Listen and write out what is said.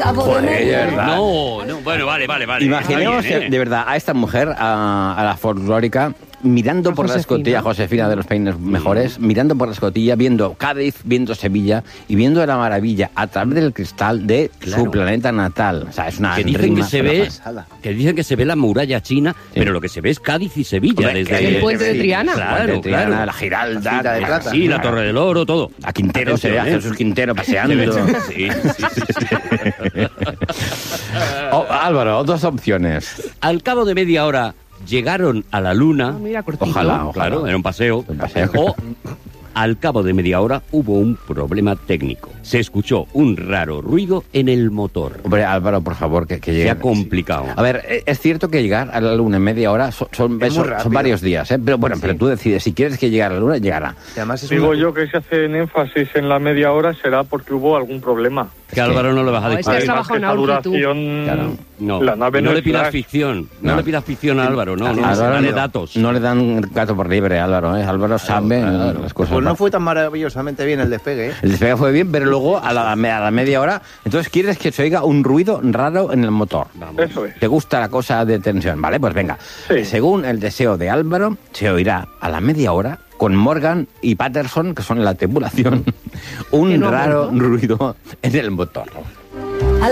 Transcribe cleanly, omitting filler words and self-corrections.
cabo de media. No, bueno, vale. Imaginemos, Está bien, de verdad, a esta mujer, a la folclórica, mirando por la escotilla, Josefina de los peines mejores, mirando por la escotilla, viendo Cádiz, viendo Sevilla y viendo la maravilla a través del cristal de su planeta natal. O sea, es una que dicen que se ve la muralla china, pero lo que se ve es Cádiz y Sevilla. Hombre, desde el puente de Triana. Claro, la Giralda, de plata. Sí, la Torre del Oro, todo. a Quintero se ve a Jesús Quintero paseando. Sí. Álvaro, dos opciones. Al cabo de media hora llegaron a la Luna. Mira, cortito. Ojalá. Claro, era un paseo. O al cabo de media hora hubo un problema técnico. Se escuchó un raro ruido en el motor. Hombre, Álvaro, por favor, que llegue. Se ha complicado. A ver, es cierto que llegar a la Luna en media hora son varios días, ¿eh? Pero bueno, pero tú decides, si quieres que llegue a la Luna, llegará. Y además Digo yo que si hacen énfasis en la media hora será porque hubo algún problema. Que Álvaro no le vas a No, decir. es que has trabajado en esa Aurki tú. duración, Claro. No, la nave no no le es pidas flash. ficción. No le pidas ficción a Álvaro, no, Álvaro dale datos. No le dan gato por libre, Álvaro, ¿eh? Álvaro sabe las cosas. Pues no fue tan maravillosamente bien el despegue, ¿eh? El despegue fue bien, pero luego a la media hora, entonces quieres que se oiga un ruido raro en el motor. Eso es. ¿Te gusta la cosa de tensión? Vale, pues venga. Sí. Según el deseo de Álvaro, se oirá a la media hora, con Morgan y Patterson, que son la tripulación, un raro ruido en el motor.